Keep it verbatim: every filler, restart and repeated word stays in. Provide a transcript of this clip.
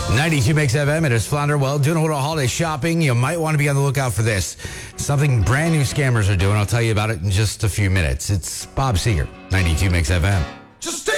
ninety-two Mix F M, it is Flounder. Well, doing a little holiday shopping, you might want to be on the lookout for this. Something brand new scammers are doing. I'll tell you about it in just a few minutes. It's Bob Seger, ninety-two Mix F M. Just stay